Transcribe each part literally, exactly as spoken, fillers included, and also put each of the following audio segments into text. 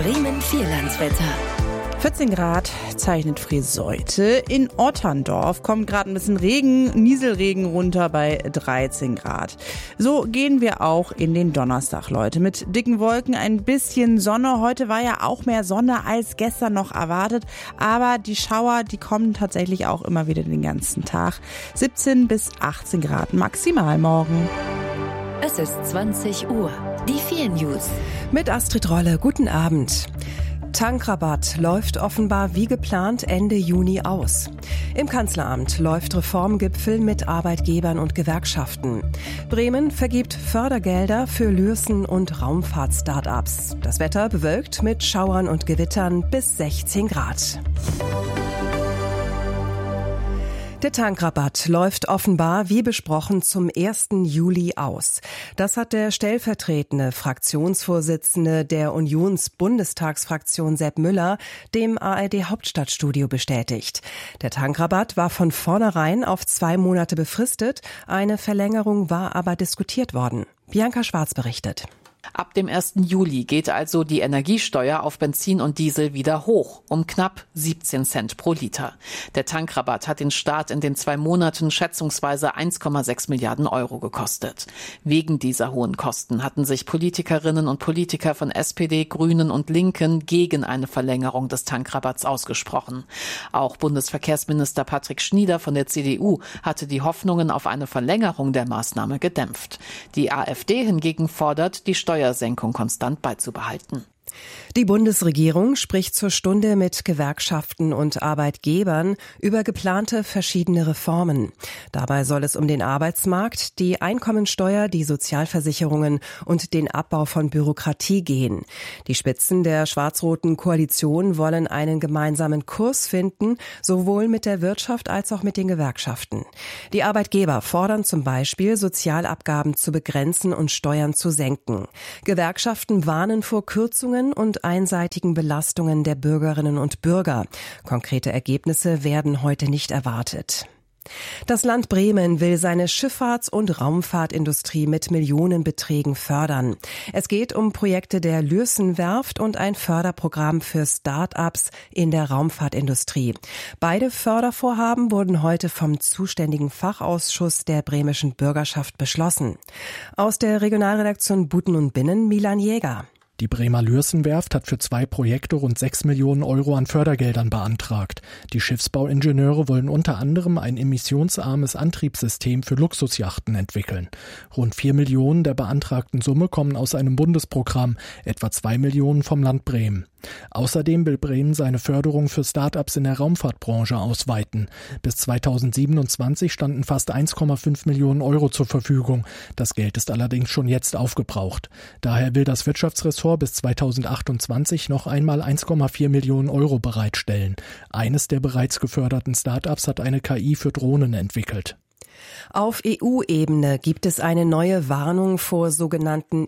Bremen Vierlandswetter. vierzehn Grad zeichnet Friseute. In Otterndorf kommt gerade ein bisschen Regen, Nieselregen runter bei dreizehn Grad. So gehen wir auch in den Donnerstag, Leute. Mit dicken Wolken, ein bisschen Sonne. Heute war ja auch mehr Sonne als gestern noch erwartet. Aber die Schauer, die kommen tatsächlich auch immer wieder den ganzen Tag. siebzehn bis achtzehn Grad maximal morgen. Es ist zwanzig Uhr. Die vier News. Mit Astrid Rolle, guten Abend. Tankrabatt läuft offenbar wie geplant Ende Juni aus. Im Kanzleramt läuft Reformgipfel mit Arbeitgebern und Gewerkschaften. Bremen vergibt Fördergelder für Lürsen- und Raumfahrt-Startups. Das Wetter bewölkt mit Schauern und Gewittern bis sechzehn Grad. Der Tankrabatt läuft offenbar wie besprochen zum ersten Juli aus. Das hat der stellvertretende Fraktionsvorsitzende der Unions-Bundestagsfraktion Sepp Müller dem A R D-Hauptstadtstudio bestätigt. Der Tankrabatt war von vornherein auf zwei Monate befristet, eine Verlängerung war aber diskutiert worden. Bianca Schwarz berichtet. Ab dem ersten Juli geht also die Energiesteuer auf Benzin und Diesel wieder hoch, um knapp siebzehn Cent pro Liter. Der Tankrabatt hat den Staat in den zwei Monaten schätzungsweise eins Komma sechs Milliarden Euro gekostet. Wegen dieser hohen Kosten hatten sich Politikerinnen und Politiker von S P D, Grünen und Linken gegen eine Verlängerung des Tankrabatts ausgesprochen. Auch Bundesverkehrsminister Patrick Schnieder von der C D U hatte die Hoffnungen auf eine Verlängerung der Maßnahme gedämpft. Die AfD hingegen fordert, die Steuer Steuersenkung konstant beizubehalten. Die Bundesregierung spricht zur Stunde mit Gewerkschaften und Arbeitgebern über geplante verschiedene Reformen. Dabei soll es um den Arbeitsmarkt, die Einkommensteuer, die Sozialversicherungen und den Abbau von Bürokratie gehen. Die Spitzen der schwarz-roten Koalition wollen einen gemeinsamen Kurs finden, sowohl mit der Wirtschaft als auch mit den Gewerkschaften. Die Arbeitgeber fordern zum Beispiel, Sozialabgaben zu begrenzen und Steuern zu senken. Gewerkschaften warnen vor Kürzungen und einseitigen Belastungen der Bürgerinnen und Bürger. Konkrete Ergebnisse werden heute nicht erwartet. Das Land Bremen will seine Schifffahrts- und Raumfahrtindustrie mit Millionenbeträgen fördern. Es geht um Projekte der Lürssen-Werft und ein Förderprogramm für Start-ups in der Raumfahrtindustrie. Beide Fördervorhaben wurden heute vom zuständigen Fachausschuss der bremischen Bürgerschaft beschlossen. Aus der Regionalredaktion Buten und Binnen Milan Jäger. Die Bremer Lürssen-Werft hat für zwei Projekte rund sechs Millionen Euro an Fördergeldern beantragt. Die Schiffsbauingenieure wollen unter anderem ein emissionsarmes Antriebssystem für Luxusjachten entwickeln. Rund vier Millionen der beantragten Summe kommen aus einem Bundesprogramm, etwa zwei Millionen vom Land Bremen. Außerdem will Bremen seine Förderung für Start-ups in der Raumfahrtbranche ausweiten. Bis zweitausendsiebenundzwanzig standen fast eins Komma fünf Millionen Euro zur Verfügung. Das Geld ist allerdings schon jetzt aufgebraucht. Daher will das Wirtschaftsressort bis zweitausendachtundzwanzig noch einmal eins Komma vier Millionen Euro bereitstellen. Eines der bereits geförderten Start-ups hat eine K I für Drohnen entwickelt. Auf E U-Ebene gibt es eine neue Warnung vor sogenannten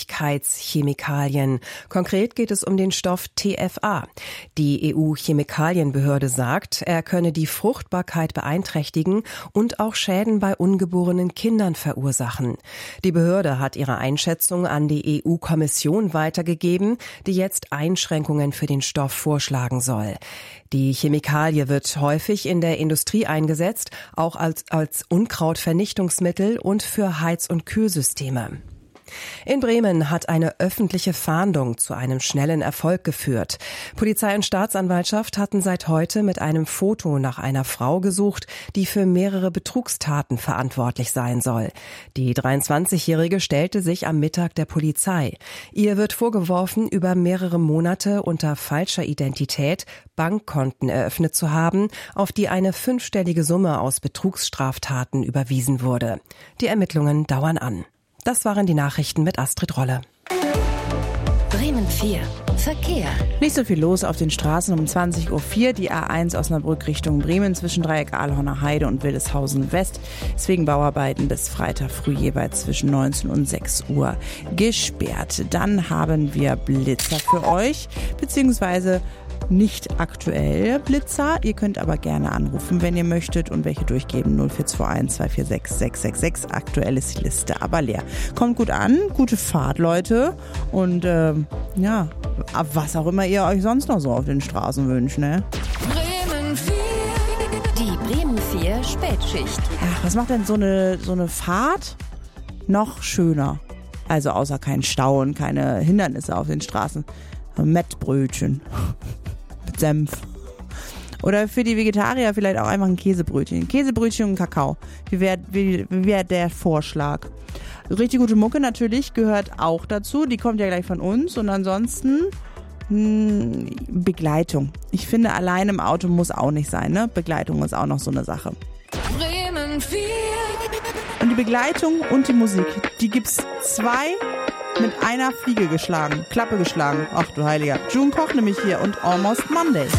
Ewigkeitschemikalien. Konkret geht es um den Stoff T F A. Die E U-Chemikalienbehörde sagt, er könne die Fruchtbarkeit beeinträchtigen und auch Schäden bei ungeborenen Kindern verursachen. Die Behörde hat ihre Einschätzung an die E U-Kommission weitergegeben, die jetzt Einschränkungen für den Stoff vorschlagen soll. Die Chemikalie wird häufig in der Industrie eingesetzt, auch als, als Unkrautvernichtungsmittel und für Heiz- und Kühlsysteme. In Bremen hat eine öffentliche Fahndung zu einem schnellen Erfolg geführt. Polizei und Staatsanwaltschaft hatten seit heute mit einem Foto nach einer Frau gesucht, die für mehrere Betrugstaten verantwortlich sein soll. Die dreiundzwanzigjährige stellte sich am Mittag der Polizei. Ihr wird vorgeworfen, über mehrere Monate unter falscher Identität Bankkonten eröffnet zu haben, auf die eine fünfstellige Summe aus Betrugsstraftaten überwiesen wurde. Die Ermittlungen dauern an. Das waren die Nachrichten mit Astrid Rolle. Bremen vier. Verkehr. Nicht so viel los auf den Straßen um zwanzig Uhr vier. Die A eins Osnabrück Richtung Bremen zwischen Dreieck Ahlhorner Heide und Wildeshausen West. Deswegen Bauarbeiten bis Freitag früh jeweils zwischen neunzehn und sechs Uhr gesperrt. Dann haben wir Blitzer für euch, beziehungsweise nicht aktuell, Blitzer. Ihr könnt aber gerne anrufen, wenn ihr möchtet und welche durchgeben. null vier zwei eins zwei vier sechs sechs sechs sechs. Aktuell ist die Liste aber leer. Kommt gut an, gute Fahrt, Leute. Und ähm, ja, was auch immer ihr euch sonst noch so auf den Straßen wünscht, ne? Bremen vier. Die Bremen vier Spätschicht. Ach, was macht denn so eine, so eine Fahrt noch schöner? Also außer kein Stau und keine Hindernisse auf den Straßen. Mettbrötchen mit Senf. Oder für die Vegetarier vielleicht auch einfach ein Käsebrötchen. Käsebrötchen und Kakao. Wie wäre wie, wie wär der Vorschlag? Richtig gute Mucke natürlich gehört auch dazu. Die kommt ja gleich von uns. Und ansonsten mh, Begleitung. Ich finde, allein im Auto muss auch nicht sein. Ne? Begleitung ist auch noch so eine Sache. Bremen vier. Und die Begleitung und die Musik, die gibt's zwei mit einer Fliege geschlagen, Klappe geschlagen. Ach du Heiliger. June Koch nämlich hier und Almost Monday.